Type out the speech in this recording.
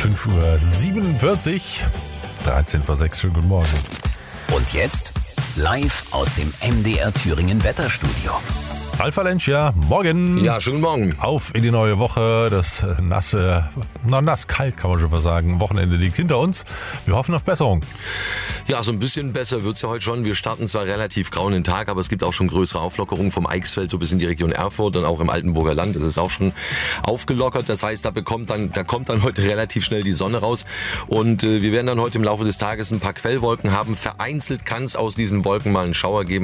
5:47 Uhr, 13 vor 6, schönen guten Morgen. Und jetzt live aus dem MDR Thüringen Wetterstudio. Ralf Valencia, morgen. Ja, schönen Morgen. Auf in die neue Woche. Das nass-kalt kann man schon fast sagen. Wochenende liegt hinter uns. Wir hoffen auf Besserung. Ja, so ein bisschen besser wird's ja heute schon. Wir starten zwar relativ grau in den Tag, aber es gibt auch schon größere Auflockerungen vom Eichsfeld so bis in die Region Erfurt und auch im Altenburger Land. Das ist auch schon aufgelockert. Das heißt, da kommt dann heute relativ schnell die Sonne raus. Und wir werden dann heute im Laufe des Tages ein paar Quellwolken haben. Vereinzelt kann es aus diesen Wolken mal einen Schauer geben.